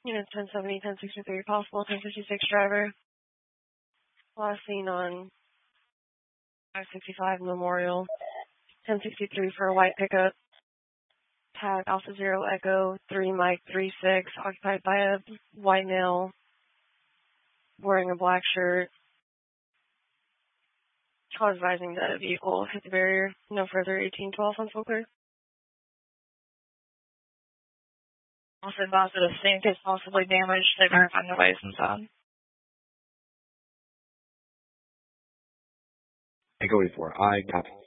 Unit 1070, 1063, possible 1056 driver. Last seen on 565 Memorial. 1063 for a white pickup. Tag Alpha Zero Echo 3 Mike 36, occupied by a white male wearing a black shirt. Call advising that a vehicle hit the barrier. No further 1812 on full clear. Also advised that a sink is possibly damaged. They verified no ways inside. Echo 84, I copy.